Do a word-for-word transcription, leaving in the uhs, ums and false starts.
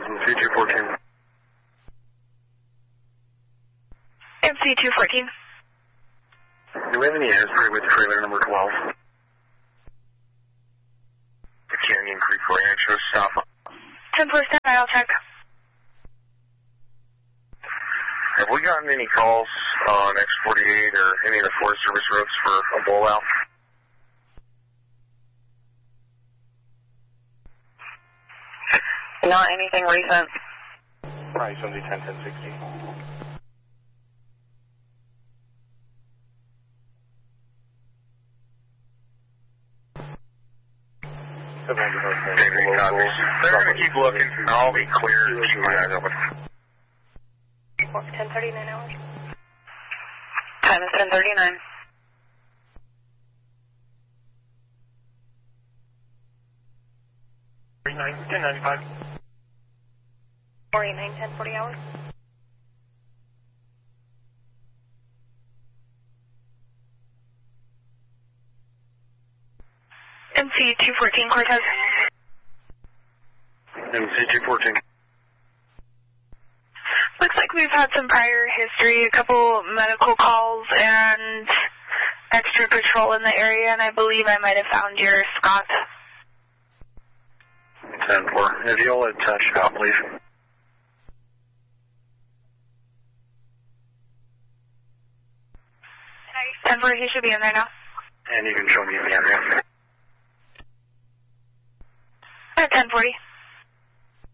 C two fourteen. M C two fourteen. Do we have any Asbury with trailer number twelve? The Canyon Creek Ranch, or stop. ten four seven, I'll check. Have we gotten any calls on X forty-eight or any of the Forest Service roads for a blowout? Not anything recent. Right, Sunday ten ten sixty. They're going to keep looking. I'll be clear. Keep my eyes open. ten thirty-nine hours. Time is ten thirty-nine. ten ninety-five. forty-nine, ten forty hours. M C two fourteen, Cortez. M C two fourteen. Looks like we've had some prior history, a couple medical calls and extra patrol in the area, and I believe I might have found your Scott. ten four. If you'll let touch out, please. ten four, he should be in there now. And you can show me the address. At ten forty.